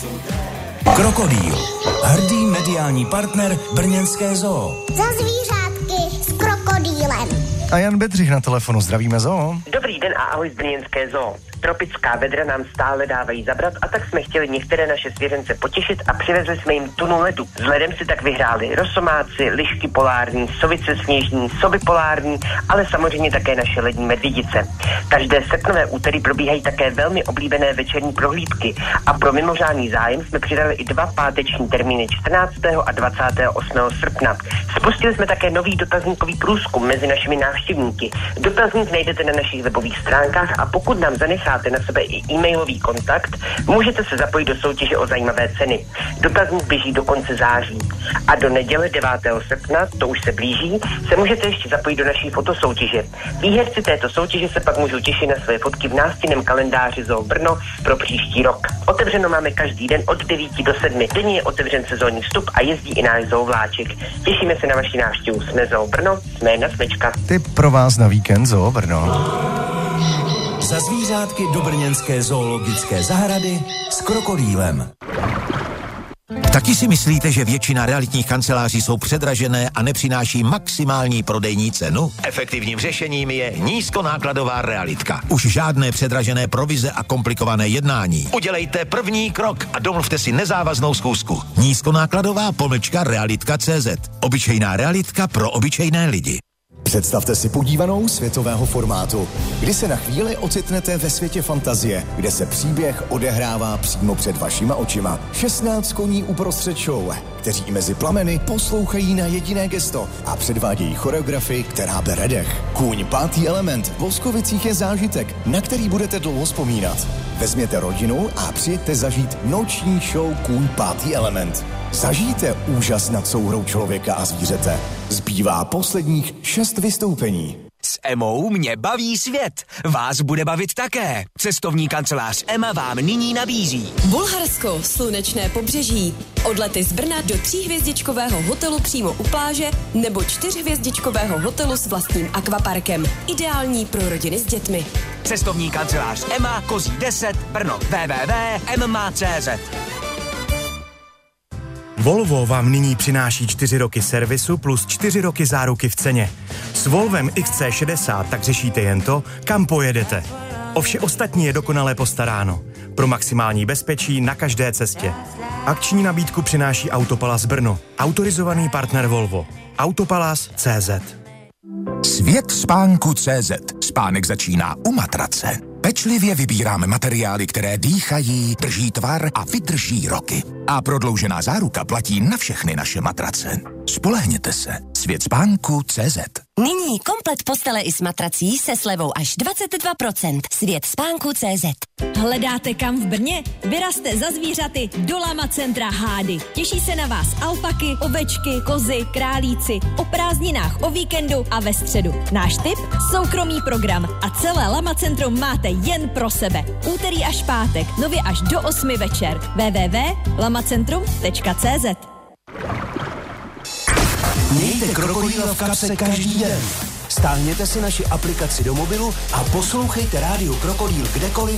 Krokodýl. Hrdý mediální partner brněnské zoo. Za zvířátky s krokodýlem. A Jan Bedřich na telefonu. Zdravíme zoo. Dobrý den a ahoj z brněnské zoo. Tropická vedra nám stále dávají zabrat a tak jsme chtěli některé naše svěřence potěšit a přivezli jsme jim tunu ledu. S ledem si tak vyhráli rosomáci, lišky polární, sovice sněžní, soby polární, ale samozřejmě také naše lední medvědice. Každé srpnové úterý probíhají také velmi oblíbené večerní prohlídky a pro mimořádný zájem jsme přidali i 2 páteční termíny 14. a 28. srpna. Spustili jsme také nový dotazníkový průzkum mezi našimi návštěvníky. Dotazník najdete na našich webových stránkách a pokud nám zanecháte na sebe i e-mailový kontakt, můžete se zapojit do soutěže o zajímavé ceny. Dotazník běží do konce září. A do neděle 9. srpna, to už se blíží, se můžete ještě zapojit do naší fotosoutěže. Výherci této soutěže se pak můžou těšit na své fotky v nástinném kalendáři Zoo Brno pro příští rok. Otevřeno máme každý den od 9 do 7. Denně je otevřen sezónní vstup a jezdí i náš zoovláček. Těšíme se na vaši návštěvu. Jsme Zoo Brno, jsme jedna smečka. Tip pro vás na víkend Zoo Brno. Za zvířátky do brněnské zoologické zahrady s krokodýlem. Taky si myslíte, že většina realitních kanceláří jsou předražené a nepřináší maximální prodejní cenu? Efektivním řešením je nízkonákladová realitka. Už žádné předražené provize a komplikované jednání. Udělejte první krok a domluvte si nezávaznou schůzku. Nízkonákladová-realitka.cz. Obyčejná realitka pro obyčejné lidi. Představte si podívanou světového formátu, kdy se na chvíli ocitnete ve světě fantazie, kde se příběh odehrává přímo před vašima očima. 16 koní uprostřed show, kteří mezi plameny poslouchají na jediné gesto a předvádějí choreografii, která bere dech. Kůň pátý element v Voskovicích je zážitek, na který budete dlouho vzpomínat. Vezměte rodinu a přijďte zažít noční show Kůň pátý element. Zažijte úžas nad souhrou člověka a zvířete. Zbývá posledních 6 vystoupení. S Emou mě baví svět. Vás bude bavit také. Cestovní kancelář Ema vám nyní nabízí Bulharsko, slunečné pobřeží. Odlety z Brna do 3hvězdičkového hotelu přímo u pláže nebo 4hvězdičkového hotelu s vlastním akvaparkem. Ideální pro rodiny s dětmi. Cestovní kancelář Ema, Kozí 10, Brno. www.emma.cz. Volvo vám nyní přináší 4 roky servisu plus 4 roky záruky v ceně. S Volvem XC60 tak řešíte jen to, kam pojedete. O vše ostatní je dokonale postaráno. Pro maximální bezpečí na každé cestě. Akční nabídku přináší Autopalas Brno. Autorizovaný partner Volvo. Autopalas.cz. Svět spánku.cz. Spánek začíná u matrace. Pečlivě vybíráme materiály, které dýchají, drží tvar a vydrží roky. A prodloužená záruka platí na všechny naše matrace. Spolehněte se. Svět spánku.cz. Nyní komplet postele i s matrací se slevou až 22%. Svět spánku.cz. Hledáte kam v Brně? Vyrazte za zvířaty do Lama centra Hády. Těší se na vás alpaky, ovečky, kozy, králíci, o prázdninách, o víkendu a ve středu. Náš tip? Soukromý program a celé Lama centrum máte jen pro sebe. Úterý až pátek, nově až do 8 večer. www.lamacentrum.cz. Mějte krokodýla v kapse každý den. Stáhněte si naši aplikaci do mobilu a poslouchejte rádio Krokodýl kdekoliv